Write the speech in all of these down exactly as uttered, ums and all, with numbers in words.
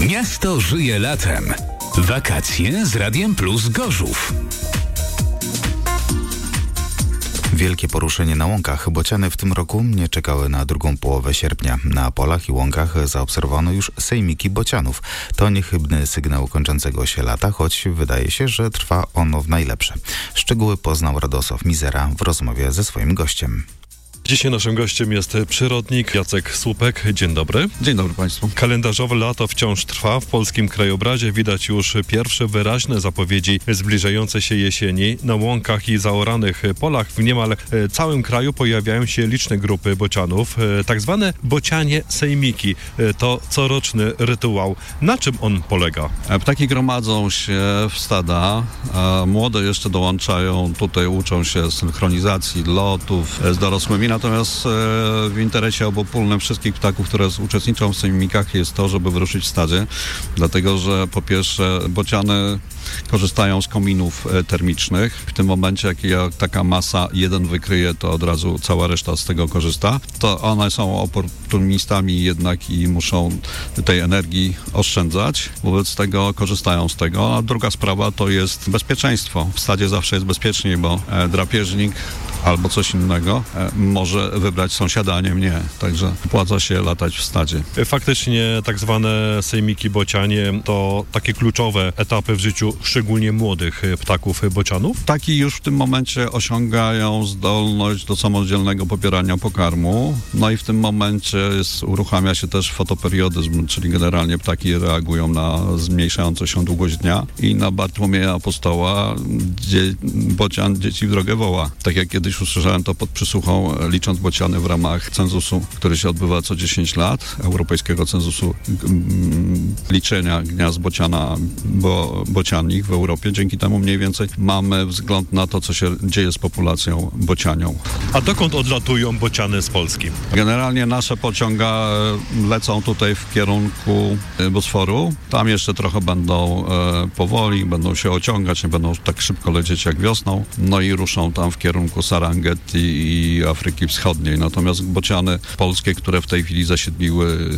Miasto żyje latem. Wakacje z Radiem Plus Gorzów. Wielkie poruszenie na łąkach. Bociany w tym roku nie czekały na drugą połowę sierpnia. Na polach i łąkach zaobserwowano już sejmiki bocianów. To niechybny sygnał kończącego się lata, choć wydaje się, że trwa ono w najlepsze. Szczegóły poznał Radosław Mizera w rozmowie ze swoim gościem. Dzisiaj naszym gościem jest przyrodnik Jacek Słupek. Dzień dobry. Dzień dobry Państwu. Kalendarzowe lato wciąż trwa. W polskim krajobrazie widać już pierwsze wyraźne zapowiedzi zbliżającej się jesieni. Na łąkach i zaoranych polach w niemal całym kraju pojawiają się liczne grupy bocianów. Tak zwane bocianie sejmiki. To coroczny rytuał. Na czym on polega? Ptaki gromadzą się w stada. Młode jeszcze dołączają. Tutaj uczą się synchronizacji lotów z dorosłymi. Natomiast w interesie obopólnym wszystkich ptaków, które uczestniczą w sejmikach, jest to, żeby wyruszyć w stadzie. Dlatego, że po pierwsze bociany korzystają z kominów termicznych. W tym momencie, jak taka masa jeden wykryje, to od razu cała reszta z tego korzysta. To one są oportunistami jednak i muszą tej energii oszczędzać. Wobec tego korzystają z tego. A druga sprawa to jest bezpieczeństwo. W stadzie zawsze jest bezpieczniej, bo drapieżnik albo coś innego może wybrać sąsiada, a nie mnie. Także opłaca się latać w stadzie. Faktycznie tak zwane sejmiki bocianie to takie kluczowe etapy w życiu szczególnie młodych ptaków bocianów? Ptaki już w tym momencie osiągają zdolność do samodzielnego pobierania pokarmu. No i w tym momencie jest, uruchamia się też fotoperiodizm, czyli generalnie ptaki reagują na zmniejszającą się długość dnia i na Bartłomieja Apostoła dzie, bocian dzieci w drogę woła. Tak jak kiedyś usłyszałem to pod przysłuchą, licząc bociany w ramach cenzusu, który się odbywa co dziesięć lat, europejskiego cenzusu mm, liczenia gniazd bociana, bo, bocianich w Europie. Dzięki temu mniej więcej mamy wzgląd na to, co się dzieje z populacją bocianią. A dokąd odlatują bociany z Polski? Generalnie nasze pociąga lecą tutaj w kierunku Bosforu. Tam jeszcze trochę będą e, powoli, będą się ociągać, nie będą tak szybko lecieć jak wiosną. No i ruszą tam w kierunku Sarangeti i Afryki Wschodniej. Natomiast bociany polskie, które w tej chwili zasiedliły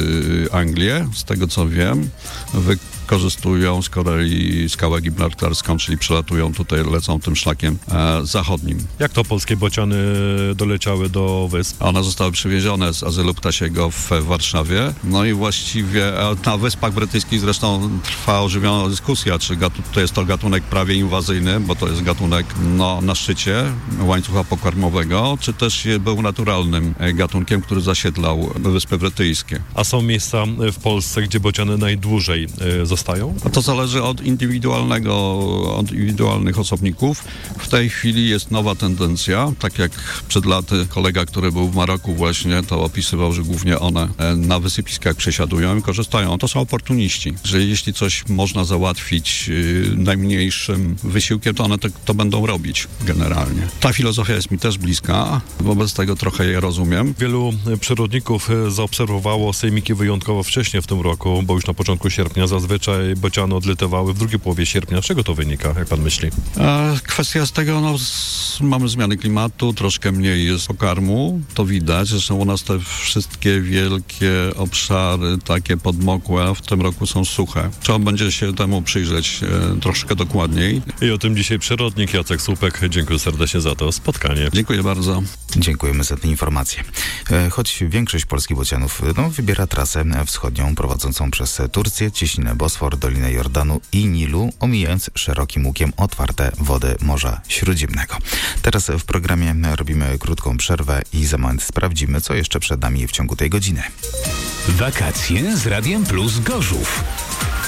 e, Anglię, z tego co wiem, wykorzystują z kolei skałę gibraltarską, czyli przelatują tutaj, lecą tym szlakiem e, zachodnim. Jak to polskie bociany doleciały do wysp? One zostały przywiezione z azylu ptasiego w Warszawie. No i właściwie na Wyspach Brytyjskich zresztą trwa ożywiona dyskusja, czy gatu, to jest to gatunek prawie inwazyjny, bo to jest gatunek no, na szczycie łańcucha pokarmowego, czy też był naturalnym gatunkiem, który zasiedlał Wyspy Brytyjskie. A są miejsca w Polsce, gdzie bociany najdłużej e, zostają? A to zależy od indywidualnego, od indywidualnych osobników. W tej chwili jest nowa tendencja, tak jak przed laty kolega, który był w Maroku właśnie, to opisywał, że głównie one na wysypiskach przesiadują i korzystają. To są oportuniści, że jeśli coś można załatwić yy, najmniejszym wysiłkiem, to one to, to będą robić generalnie. Ta filozofia jest mi też bliska, wobec tego trochę je rozumiem. Wielu przyrodników zaobserwowało sejmiki wyjątkowo wcześnie w tym roku, bo już na początku sierpnia zazwyczaj bociany odlatywały w drugiej połowie sierpnia. Z czego to wynika, jak pan myśli? E, kwestia z tego, no z, mamy zmiany klimatu, troszkę mniej jest pokarmu, to widać. Zresztą u nas te wszystkie wielkie obszary, takie podmokłe, w tym roku są suche. Trzeba będzie się temu przyjrzeć e, troszkę dokładniej. I o tym dzisiaj przyrodnik Jacek Słupek. Dziękuję serdecznie za to spotkanie. Dziękuję bardzo. Dziękujemy za tę informację. Choć większość polskich bocianów no, wybiera trasę wschodnią prowadzącą przez Turcję, Cieśninę Bosfor, Dolinę Jordanu i Nilu, omijając szerokim łukiem otwarte wody Morza Śródziemnego. Teraz w programie robimy krótką przerwę i za moment sprawdzimy, co jeszcze przed nami w ciągu tej godziny. Wakacje z Radiem Plus Gorzów.